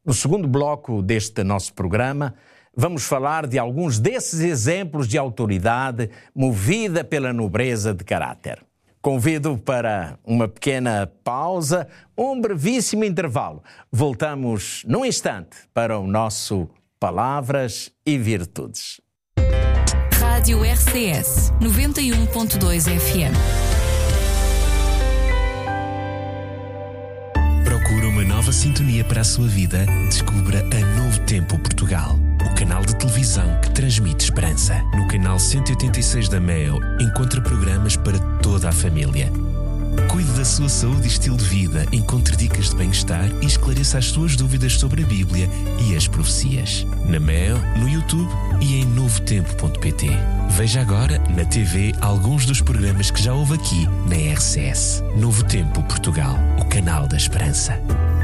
No segundo bloco deste nosso programa, vamos falar de alguns desses exemplos de autoridade movida pela nobreza de caráter. Convido para uma pequena pausa, um brevíssimo intervalo. Voltamos num instante para o nosso Palavras e Virtudes. Rádio RCS 91.2 FM. Procura uma nova sintonia para a sua vida? Descubra a Novo Tempo Portugal, o canal de televisão que transmite esperança. No canal 186 da MEO, encontra programas para toda a família. Cuide da sua saúde e estilo de vida, encontre dicas de bem-estar e esclareça as suas dúvidas sobre a Bíblia e as profecias. Na MEO, no YouTube e em novotempo.pt. Veja agora na TV alguns dos programas que já houve aqui na RCS. Novo Tempo Portugal, o canal da esperança.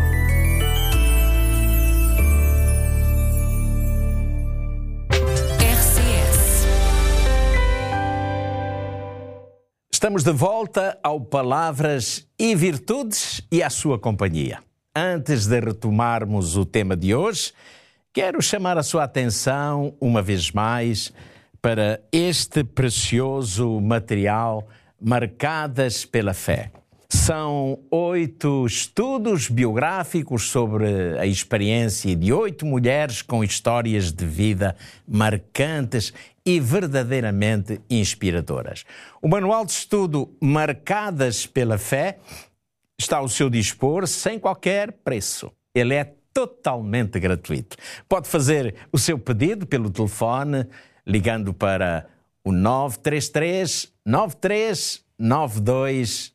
Estamos de volta ao Palavras e Virtudes e à sua companhia. Antes de retomarmos o tema de hoje, quero chamar a sua atenção, uma vez mais, para este precioso material Marcadas pela Fé. São 8 estudos biográficos sobre a experiência de 8 mulheres com histórias de vida marcantes e verdadeiramente inspiradoras. O manual de estudo Marcadas pela Fé está ao seu dispor sem qualquer preço. Ele é totalmente gratuito. Pode fazer o seu pedido pelo telefone ligando para o 933 93 9291.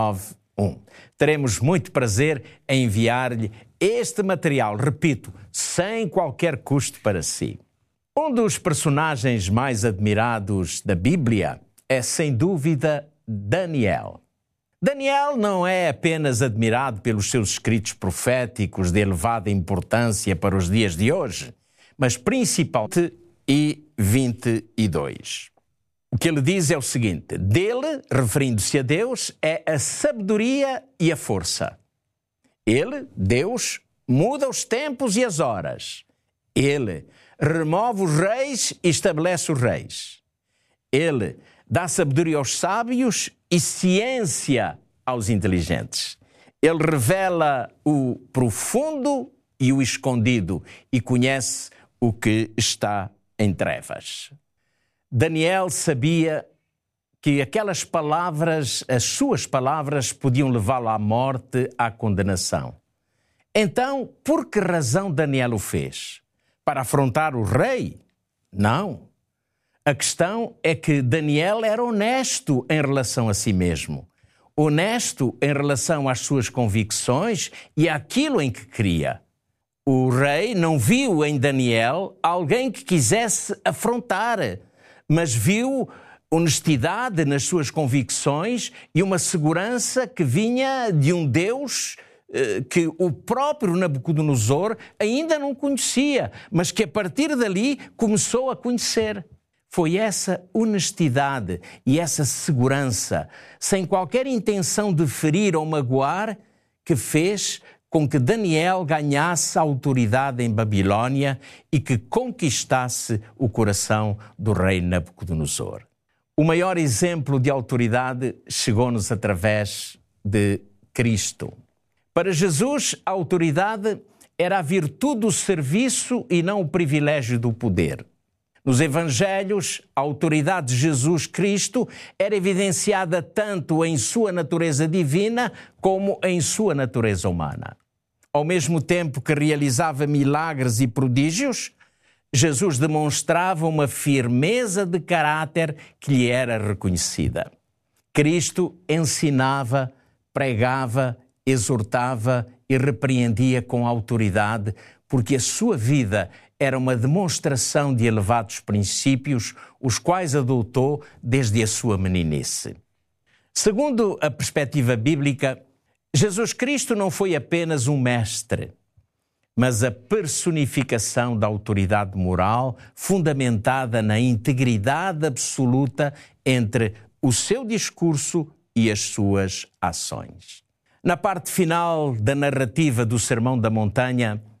Teremos muito prazer em enviar-lhe este material, repito, sem qualquer custo para si. Um dos personagens mais admirados da Bíblia é, sem dúvida, Daniel. Daniel não é apenas admirado pelos seus escritos proféticos de elevada importância para os dias de hoje, mas principalmente e 22. O que ele diz é o seguinte: dele, referindo-se a Deus, é a sabedoria e a força. Ele, Deus, muda os tempos e as horas. Ele remove os reis e estabelece os reis. Ele dá sabedoria aos sábios e ciência aos inteligentes. Ele revela o profundo e o escondido e conhece o que está em trevas. Daniel sabia que aquelas palavras, as suas palavras, podiam levá-lo à morte, à condenação. Então, por que razão Daniel o fez? Para afrontar o rei? Não. A questão é que Daniel era honesto em relação a si mesmo. Honesto em relação às suas convicções e àquilo em que cria. O rei não viu em Daniel alguém que quisesse afrontar, mas viu honestidade nas suas convicções e uma segurança que vinha de um Deus que o próprio Nabucodonosor ainda não conhecia, mas que a partir dali começou a conhecer. Foi essa honestidade e essa segurança, sem qualquer intenção de ferir ou magoar, que fez com que Daniel ganhasse autoridade em Babilônia e que conquistasse o coração do rei Nabucodonosor. O maior exemplo de autoridade chegou-nos através de Cristo. Para Jesus, a autoridade era a virtude do serviço e não o privilégio do poder. Nos Evangelhos, a autoridade de Jesus Cristo era evidenciada tanto em sua natureza divina como em sua natureza humana. Ao mesmo tempo que realizava milagres e prodígios, Jesus demonstrava uma firmeza de caráter que lhe era reconhecida. Cristo ensinava, pregava, exortava e repreendia com autoridade, porque a sua vida era uma demonstração de elevados princípios, os quais adotou desde a sua meninice. Segundo a perspectiva bíblica, Jesus Cristo não foi apenas um mestre, mas a personificação da autoridade moral fundamentada na integridade absoluta entre o seu discurso e as suas ações. Na parte final da narrativa do Sermão da Montanha,